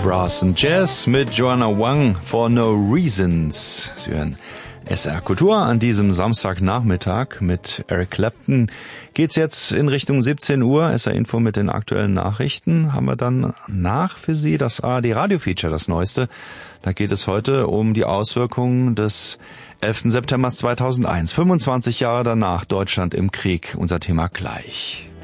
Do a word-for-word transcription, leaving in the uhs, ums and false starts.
Brass and Jazz mit Joanna Wang, For No Reasons. Sie hören S R Kultur an diesem Samstagnachmittag. Mit Eric Clapton geht's jetzt in Richtung siebzehn Uhr. S R Info mit den aktuellen Nachrichten. Haben wir dann nach für Sie das A R D Radio Feature, das Neueste. Da geht es heute um die Auswirkungen des elften September zweitausendeins. fünfundzwanzig Jahre danach, Deutschland im Krieg. Unser Thema gleich.